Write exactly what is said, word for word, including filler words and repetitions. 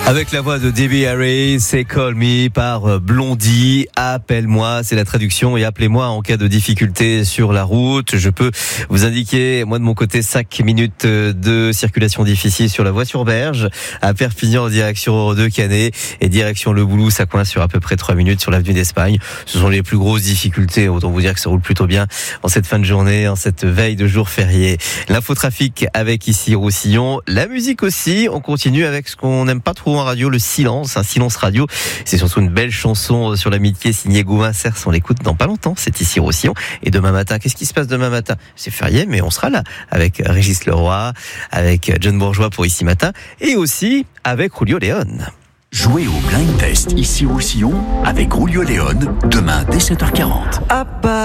Avec la voix de Debbie Harry, c'est Call Me par Blondie. Appelle-moi, c'est la traduction, et appelez-moi en cas de difficulté sur la route. Je peux vous indiquer, moi de mon côté, cinq minutes de circulation difficile sur la voie sur Berge, à Perpignan en direction Euro deux Canet, et direction Le Boulou, ça coince sur à peu près trois minutes sur l'avenue d'Espagne. Ce sont les plus grosses difficultés, autant vous dire que ça roule plutôt bien en cette fin de journée, en cette veille de jour férié. L'infotrafic avec ici Roussillon, la musique aussi, on continue avec ce qu'on n'aime pas trop en radio, le silence, un silence radio. C'est surtout une belle chanson sur l'amitié signée Gauvin Cers. On l'écoute dans pas longtemps, c'est ici Roussillon. Et demain matin, qu'est-ce qui se passe demain matin? C'est férié, mais on sera là avec Régis Leroy, avec John Bourgeois pour Ici Matin, et aussi avec Julio León. Jouez au Blind Test ici Roussillon avec Julio León demain dès sept heures quarante.